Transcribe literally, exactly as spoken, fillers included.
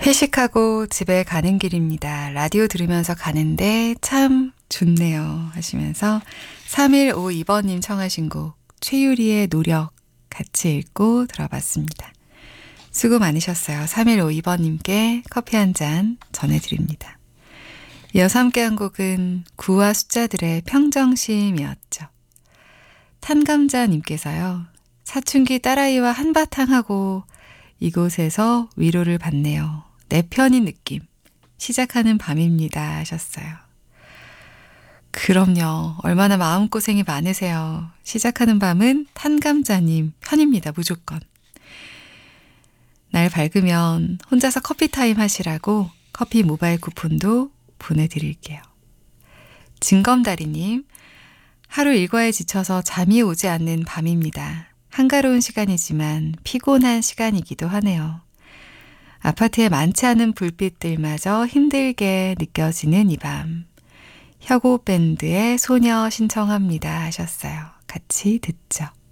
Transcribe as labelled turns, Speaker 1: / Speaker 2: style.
Speaker 1: 회식하고 집에 가는 길입니다. 라디오 들으면서 가는데 참 좋네요 하시면서 삼일오이 번님 청하신 곡 최유리의 노력 같이 읽고 들어봤습니다. 수고 많으셨어요. 삼일오이 번님께 커피 한 잔 전해드립니다. 이어서 함께한 곡은 구와 숫자들의 평정심이었죠. 탄감자님께서요. 사춘기 딸아이와 한바탕 하고 이곳에서 위로를 받네요. 내 편인 느낌. 시작하는 밤입니다 하셨어요. 그럼요. 얼마나 마음고생이 많으세요. 시작하는 밤은 탄감자님 편입니다. 무조건. 날 밝으면 혼자서 커피타임 하시라고 커피 모바일 쿠폰도 보내드릴게요. 진검다리님, 하루 일과에 지쳐서 잠이 오지 않는 밤입니다. 한가로운 시간이지만 피곤한 시간이기도 하네요. 아파트에 많지 않은 불빛들마저 힘들게 느껴지는 이 밤. 혁오 밴드의 소녀 신청합니다 하셨어요. 같이 듣죠.